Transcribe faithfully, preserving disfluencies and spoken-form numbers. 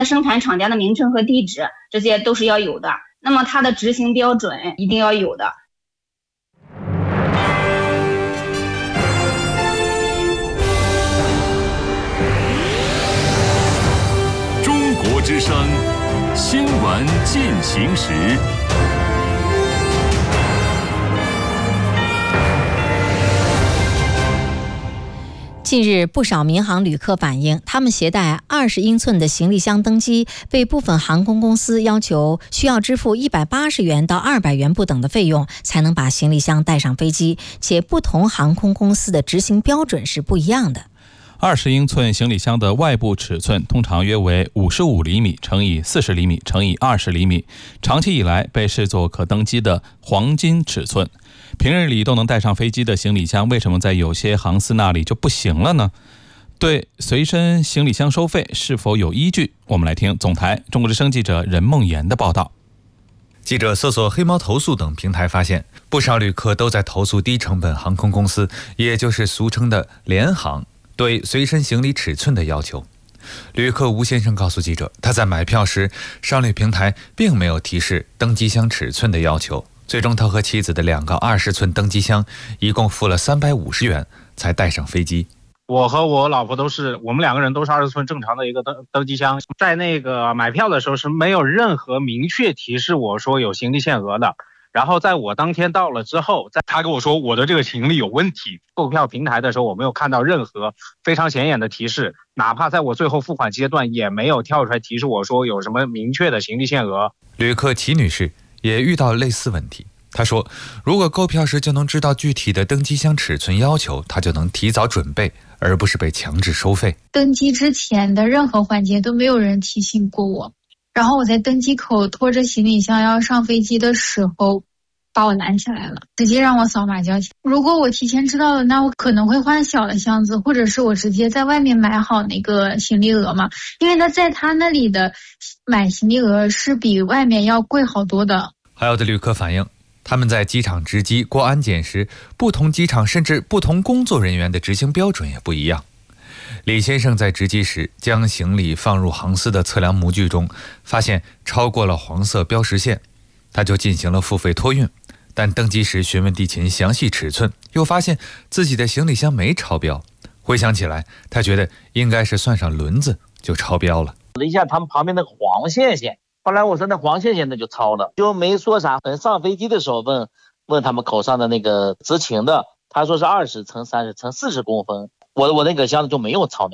生产厂家的名称和地址，这些都是要有的。那么它的执行标准一定要有的。 中国之声新闻进行时。 近日，不少民航旅客反映，他们携带二十英寸的行李箱登机，被部分航空公司要求需要支付一百八十元到二百元不等的费用，才能把行李箱带上飞机，且不同航空公司的执行标准是不一样的。 二十英寸行李箱的外部尺寸通常约为五十五厘米乘以四十厘米乘以二十厘米，长期以来被视作可登机的黄金尺寸。平日里都能带上飞机的行李箱，为什么在有些航司那里就不行了呢？对随身行李箱收费是否有依据？我们来听总台中国之声记者任梦妍的报道。 记者搜索黑猫投诉等平台发现，不少旅客都在投诉低成本航空公司，也就是俗称的联航对随身行李尺寸的要求。旅客吴先生告诉记者，他在买票时，商旅平台并没有提示登机箱尺寸的要求。最终他和妻子的两个二十寸登机箱一共付了三百五十元才带上飞机。 我和我老婆都是，我们两个人都是二十寸正常的一个登登机箱。在那个买票的时候是没有任何明确提示我说有行李限额的。然后在我当天到了之后，在他跟我说我的这个行李有问题。购票平台的时候我没有看到任何非常显眼的提示，哪怕在我最后付款阶段也没有跳出来提示我说有什么明确的行李限额。 旅客齐女士也遇到类似问题。他说，如果购票时就能知道具体的登机箱尺寸要求，他就能提早准备，而不是被强制收费。 登机之前的任何环节都没有人提醒过我，然后我在登机口拖着行李箱要上飞机的时候把我拦起来了，直接让我扫码交钱。如果我提前知道了，那我可能会换小的箱子，或者是我直接在外面买好那个行李额嘛，因为他在他那里的买行李额是比外面要贵好多的。 还有的旅客反映，他们在机场值机过安检时，不同机场甚至不同工作人员的执行标准也不一样。李先生在值机时将行李放入航司的测量模具中，发现超过了黄色标识线，他就进行了付费托运。但登机时询问地勤详细尺寸，又发现自己的行李箱没超标。回想起来，他觉得应该是算上轮子就超标了。 一下他们旁边那个黄线线，后来我说那黄线线那就超了，就没说啥。上飞机的时候问问他们口上的那个执勤的，他说是二十乘三十乘四十公分，我我那个箱子就没有超。